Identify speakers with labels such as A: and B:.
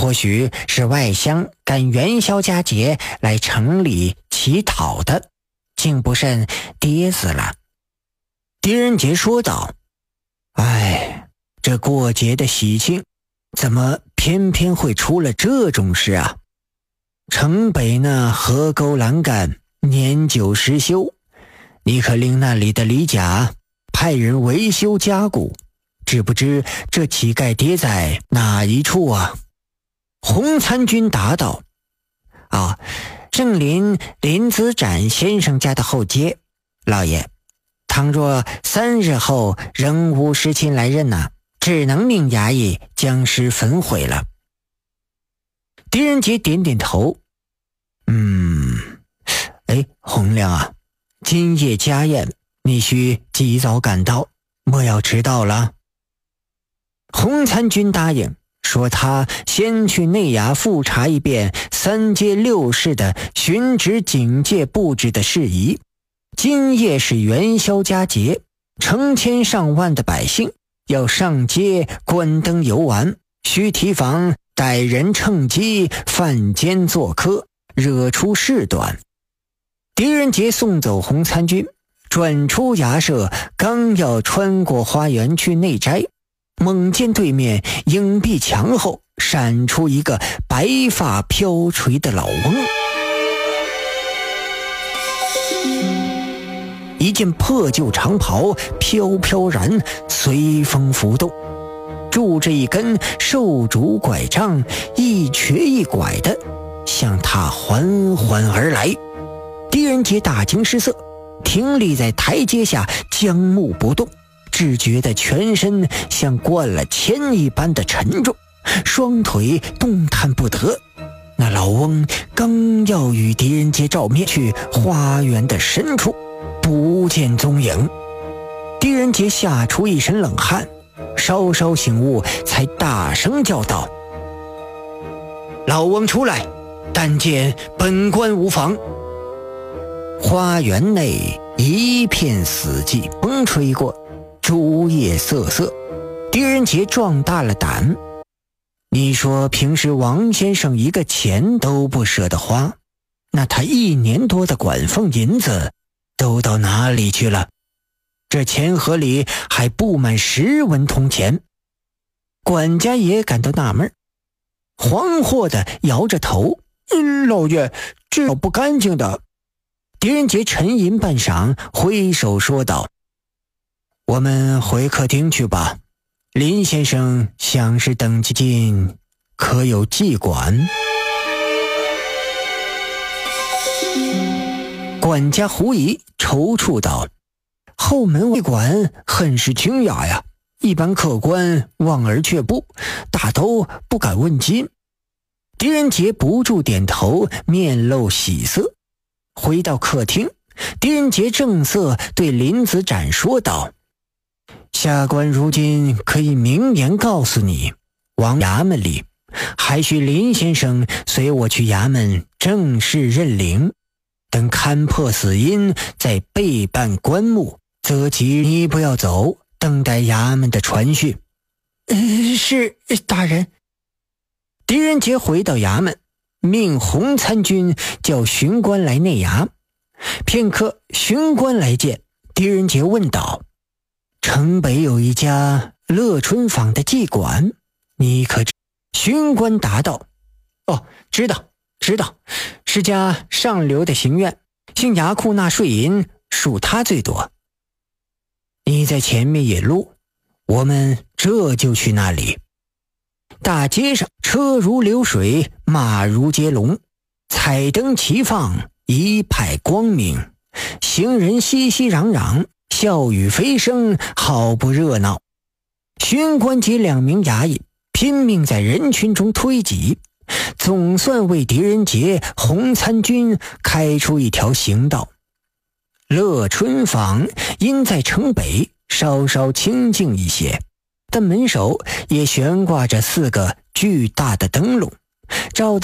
A: 或许是外乡赶元宵佳节来城里乞讨的，竟不慎跌死了。狄仁杰说道：哎，这过节的喜庆，怎么偏偏会出了这种事啊？城北那河沟栏杆年久失修，你可令那里的李甲派人维修加固，知不知这乞丐跌在哪一处啊？洪参军答道：正邻林子展先生家的后街，老爷，倘若3日后仍无实亲来认只能命衙役将尸焚毁了。狄仁杰点点头，洪亮啊，今夜家宴，你需及早赶到，莫要迟到了。洪参军答应，说他先去内衙复查一遍3街6市的巡职警戒布置的事宜。今夜是元宵佳节，成千上万的百姓要上街观灯游玩，需提防歹人趁机犯奸作科，惹出事端。狄仁杰送走洪参军，转出衙舍，刚要穿过花园去内斋，猛见对面影壁墙后闪出一个白发飘垂的老翁，一件破旧长袍飘飘然随风浮动，拄着一根瘦竹拐杖，一瘸一拐的向他缓缓而来。狄仁杰大惊失色，停立在台阶下，僵木不动，只觉得全身像灌了铅一般的沉重，双腿动弹不得。那老翁刚要与狄仁杰照面，去花园的深处不见踪影。狄仁杰吓出一身冷汗，稍稍醒悟，才大声叫道：老翁出来，但见本官无妨。花园内一片死寂，风吹过，竹叶瑟瑟。狄仁杰壮大了胆，你说平时王先生一个钱都不舍得花，那他1年多的管俸银子都到哪里去了？这钱盒里还不满10文铜钱。管家也感到纳闷，惶惑地摇着头：老爷，这不干净的。狄仁杰沉吟半晌，挥手说道：我们回客厅去吧，林先生想是等近，可有记管？管家狐疑踌躇道：后门卫管很是清雅呀，一般客官望而却步，大都不敢问津。狄仁杰不住点头，面露喜色。回到客厅，狄仁杰正色对林子展说道：下官如今可以明言告诉你，往衙门里还需林先生随我去衙门正式认领，等勘破死因，再备办棺木，择吉你不要走，等待衙门的传讯。是大人。狄仁杰回到衙门，命洪参军叫巡官来内衙。片刻，巡官来见，狄仁杰问道：城北有一家乐春坊的妓馆，你可知？巡官答道：知道，是家上流的行院，姓衙库纳税银属他最多。你在前面引路，我们这就去那里。大街上车如流水，马如接龙，彩灯齐放，一派光明，行人熙熙攘攘，笑语飞声，好不热闹。巡官及2名衙役拼命在人群中推挤，总算为狄仁杰、洪参军开出一条行道。乐春坊因在城北，稍稍清静一些，但门首也悬挂着4个巨大的灯笼，照得